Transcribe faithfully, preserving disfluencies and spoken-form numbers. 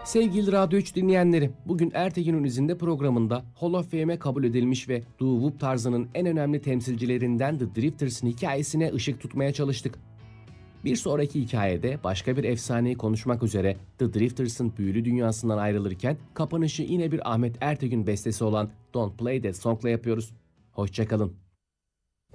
Sevgili Radyo üç dinleyenleri, bugün Ertegun'un izinde programında Hall of Fame'e kabul edilmiş ve doo-wop tarzının en önemli temsilcilerinden The Drifters'ın hikayesine ışık tutmaya çalıştık. Bir sonraki hikayede başka bir efsaneyi konuşmak üzere The Drifters'ın büyülü dünyasından ayrılırken kapanışı yine bir Ahmet Ertegun bestesi olan Don't Play That Song'la yapıyoruz. Hoşçakalın.